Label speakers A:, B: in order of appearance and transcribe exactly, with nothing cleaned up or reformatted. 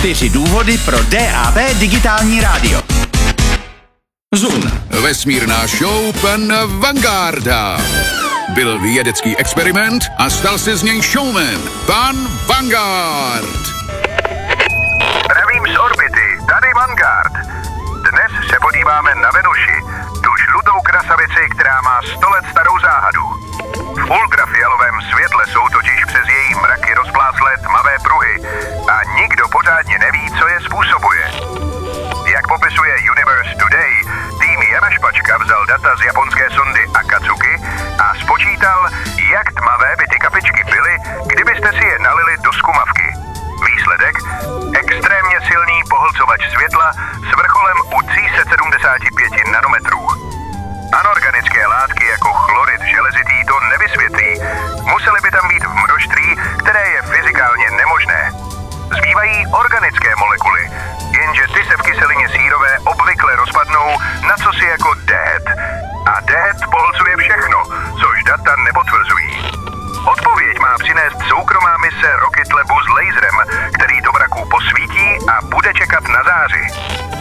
A: Čtyři důvody pro D A B digitální rádio. Zoom.
B: Vesmírná show pana Vangarda. Byl vědecký experiment a stal se z něj showman. Pan Vanguard.
C: Zdravím z orbity, tady Vanguard. Dnes se podíváme na Venuši, tu žlutou krasavici, která má sto let starou záhadu. V ultrafialovém světle jsou totiž přes její mraky rozpláclé tmavé pruhy a nikdo pořádně neví, co je způsobuje. Jak popisuje Universe Today, tým Jana Špačka vzal data z japonské sondy Akatsuki a spočítal, jak tmavé by ty kapičky byly, kdybyste si je nalili do zkumavky. Výsledek? Extrémně silný pohlcovač světla s vrcholem u tři sta sedmdesát pět nanometrů. Anorganické látky jako chlorid železitý to nevysvětlí. Musely by tam být v množství, které je fyzikálně nemožné. Zbývají organické molekuly, jenže ty se v kyselině sírové obvykle rozpadnou na cosi jako déhet. A déhet pohlcuje všechno, což data nepotvrzují. Odpověď má přinést soukromá mise Rocket Labu s laserem, který do mraků posvítí a bude čekat na záři.